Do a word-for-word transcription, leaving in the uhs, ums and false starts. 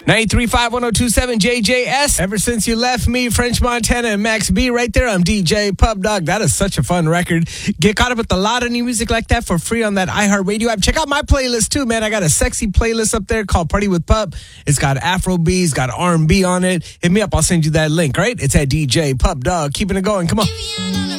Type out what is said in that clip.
ninety-three point five, one oh two point seven J J S. Ever since you left me, French Montana and Max B right there. I'm D J Pub Dog. That is such a fun record. Get caught up with a lot of new music like that for free on that iHeartRadio app. Check out my playlist too, man. I got a sexy playlist up there called Party with Pup. It's got Afrobeat, it's got R and B on it. Hit me up. I'll send you that link, right? It's at D J Pub Dog. Keeping it going. Come on.